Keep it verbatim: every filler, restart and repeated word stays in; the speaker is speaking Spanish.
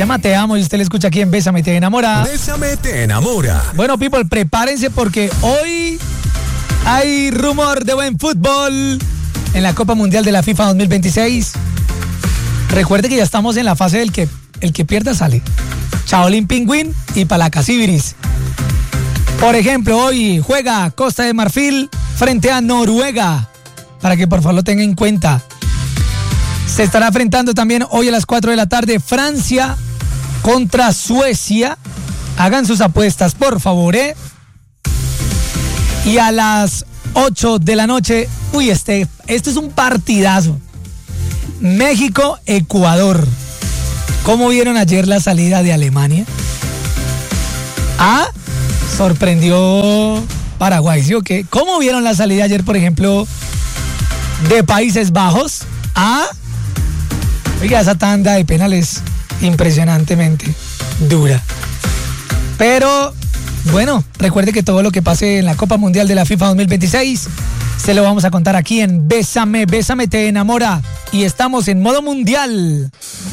llama Te Amo y usted le escucha aquí en Bésame Te Enamora. Bésame Te Enamora. Bueno, people, prepárense porque hoy hay rumor de buen fútbol en la Copa Mundial de la FIFA dos mil veintiséis. Recuerde que ya estamos en la fase del que el que pierda sale. Shaolin Pingüín y Palacasibiris. Por ejemplo, hoy juega Costa de Marfil frente a Noruega, para que por favor lo tenga en cuenta. Se estará enfrentando también hoy a las cuatro de la tarde Francia contra Suecia. Hagan sus apuestas, por favor, ¿eh? Y a las ocho de la noche, uy, este, este es un partidazo. México-Ecuador. ¿Cómo vieron ayer la salida de Alemania? Ah, sorprendió Paraguay, ¿sí o qué? ¿Cómo vieron la salida ayer, por ejemplo, de Países Bajos? Ah, oiga, esa tanda de penales impresionantemente dura. Pero, bueno, recuerde que todo lo que pase en la Copa Mundial de la FIFA dos mil veintiséis se lo vamos a contar aquí en Bésame, Bésame Te Enamora. Y estamos en modo mundial.